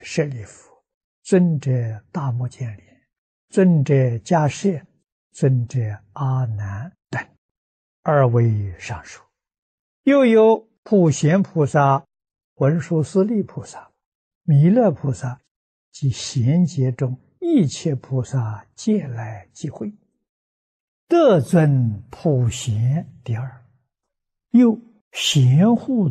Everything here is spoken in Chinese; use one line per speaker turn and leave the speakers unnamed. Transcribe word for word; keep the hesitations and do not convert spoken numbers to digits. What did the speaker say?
舍利弗，尊者大目犍连，尊者迦叶，尊者阿难等，二位上述。又有普贤菩萨、文殊师利菩萨、弥勒菩萨及贤劫中一切菩萨皆来集会，得尊普贤第二。又贤护